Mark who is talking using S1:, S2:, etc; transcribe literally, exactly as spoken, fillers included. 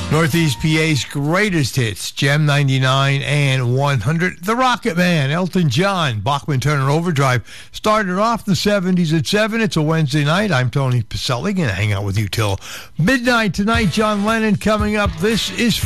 S1: Northeast P A's greatest hits, Gem ninety-nine and one hundred. The Rocket Man, Elton John, Bachman Turner Overdrive. Started off the seventies at seven. It's a Wednesday night. I'm Tony Pacelli. Going to hang out with you till midnight tonight. John Lennon coming up. This is